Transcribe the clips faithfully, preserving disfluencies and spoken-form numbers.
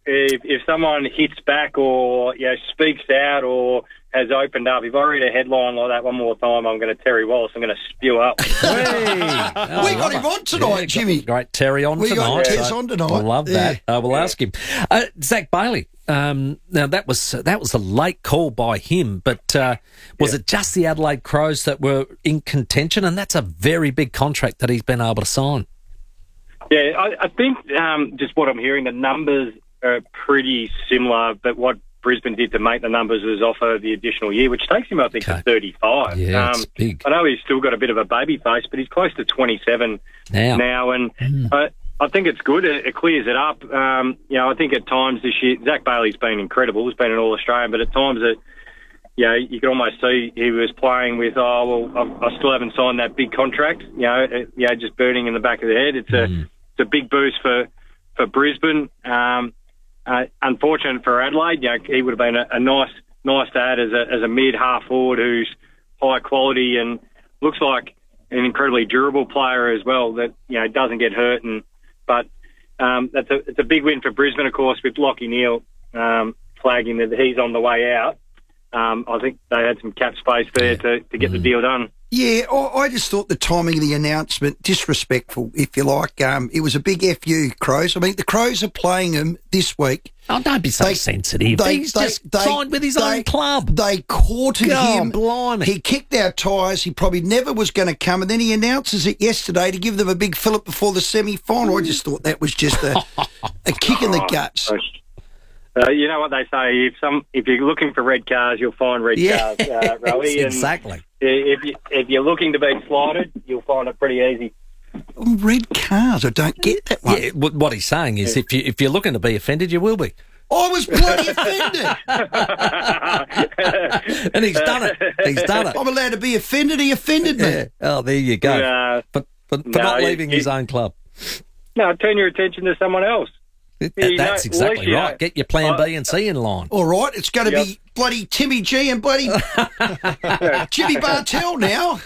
if, if someone hits back or you know speaks out or has opened up, if I read a headline like that one more time, I'm going to Terry Wallace. I'm going to spew up. Hey, oh, we got him on tonight, yeah, Jimmy. Great Terry on we tonight. We got Tez so on tonight. I love that. Yeah. Uh, we'll yeah. ask him. Uh, Zach Bailey. Um, now that was that was a late call by him, but uh, was yeah. it just the Adelaide Crows that were in contention? And that's a very big contract that he's been able to sign. Yeah, I, I think um, just what I'm hearing, the numbers are pretty similar, but what Brisbane did to make the numbers was offer the additional year, which takes him, I think, Okay. to thirty-five. Yeah, um, it's big. I know he's still got a bit of a baby face, but he's close to twenty-seven Now, now, and Mm. I, I think it's good. It, it clears it up. Um, you know, I think at times this year, Zach Bailey's been incredible. He's been an All-Australian, but at times it, you know, you could almost see he was playing with, oh, well, I, I still haven't signed that big contract. You know, it, you know, just burning in the back of the head. It's a, Mm. it's a big boost for for Brisbane. Um, uh, unfortunate for Adelaide. You know, he would have been a, a nice nice to add as a as a mid half forward who's high quality and looks like an incredibly durable player as well. That you know doesn't get hurt and. But um, that's a, it's a big win for Brisbane, of course, with Lockie Neal um, flagging that he's on the way out. Um, I think they had some cap space there to, to get mm. the deal done. Yeah, I, I just thought the timing of the announcement, disrespectful, if you like. Um, it was a big F U, Crows. I mean, the Crows are playing them this week. Oh, don't be so They- sensitive. they- He's they- just they- signed with his they- own club. They courted God, him. blimey. He kicked our tyres. He probably never was going to come, and then he announces it yesterday to give them a big fillip before the semi-final. I just thought that was just a, a kick in the guts. Uh, you know what they say: if some, if you're looking for red cars, you'll find red Yeah, cars, uh, Rowie. And exactly. If you, if you're looking to be slighted, you'll find it pretty easy. Oh, red cars. I don't get that one. Yeah, what what he's saying is, if you if you're looking to be offended, you will be. I was bloody offended. And he's done it. He's done it. I'm allowed to be offended. He offended me. Yeah. Oh, there you go. Uh, But but for no, not it- leaving it- his own club. No, turn your attention to someone else. That- you know, that's at exactly least you right. know- Get your plan I- B and C in line. All right, it's going to Yep. be bloody Timmy G and bloody Jimmy Bartell now.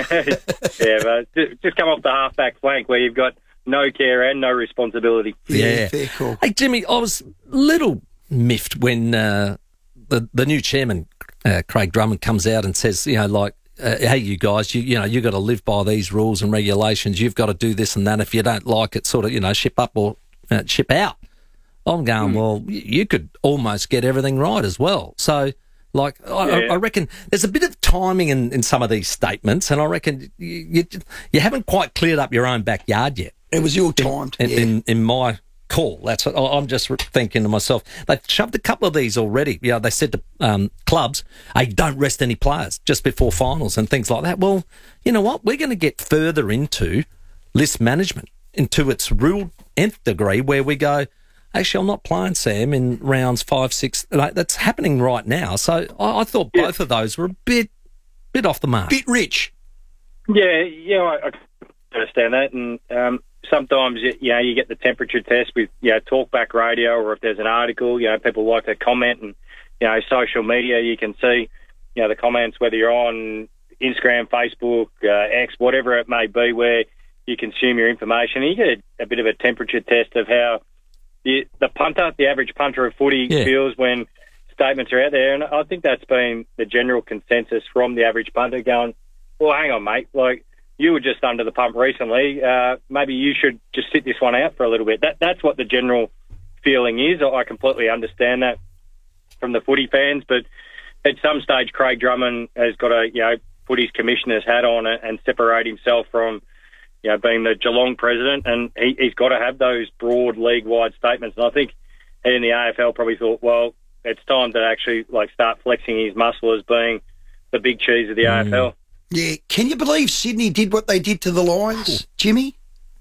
Yeah, but ju- just come off the half-back flank where you've got no care and no responsibility. Yeah. fair call. Hey, Jimmy, I was a little miffed when uh, the the new chairman, uh, Craig Drummond, comes out and says, you know, like, uh, hey, you guys, you you know, you've got to live by these rules and regulations. You've got to do this and that. If you don't like it, sort of, you know, ship up or uh, ship out. I'm going, Hmm. well, y- you could almost get everything right as well. So, like, I, Yeah. I reckon there's a bit of timing in, in some of these statements, and I reckon you, you, you haven't quite cleared up your own backyard yet. It was ill timed. In, Yeah. in, in my call, that's what I- I'm just thinking to myself. They've shoved a couple of these already. You know, they said to um, clubs, "Hey, don't rest any players just before finals and things like that." Well, you know what? We're going to get further into list management, into its real nth degree, where we go, actually, I'm not playing Sam in rounds five, six. Like, that's happening right now. So I, I thought Yeah. both of those were a bit, bit off the mark. Bit rich. Yeah, yeah, I, I understand that, and um, sometimes you, you know you get the temperature test with you know talkback radio, or if there's an article, you know people like to comment, and you know social media, you can see you know the comments whether you're on Instagram, Facebook, uh, X, whatever it may be, where you consume your information. You get a, a bit of a temperature test of how the, the punter, the average punter of footy, Yeah. feels when statements are out there, and I think that's been the general consensus from the average punter, going, well, hang on, mate, like, you were just under the pump recently. Uh, maybe you should just sit this one out for a little bit. That That's what the general feeling is. I completely understand that from the footy fans, but at some stage, Craig Drummond has got to, you know, put his commissioner's hat on and separate himself from, you know, being the Geelong president, and he, he's got to have those broad league-wide statements. And I think he in the A F L probably thought, well, it's time to actually, like, start flexing his muscle as being the big cheese of the Mm. A F L. Yeah. Can you believe Sydney did what they did to the Lions, Jimmy?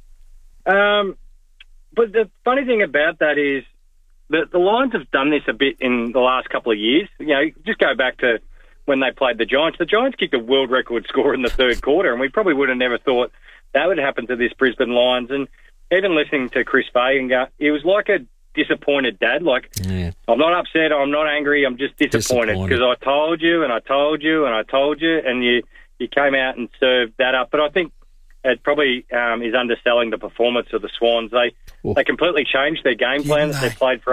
Um, but the funny thing about that is that the Lions have done this a bit in the last couple of years. You know, just go back to when they played the Giants. The Giants kicked a world record score in the third quarter, and we probably would have never thought that would happen to this Brisbane Lions. And even listening to Chris Fagan go, it was like a disappointed dad. Like, Yeah. I'm not upset, I'm not angry, I'm just disappointed Disappointed. because I told you and I told you and I told you, and you, you came out and served that up. But I think it probably um, is underselling the performance of the Swans. They Ooh. they completely changed their game plan Didn't that they they? played for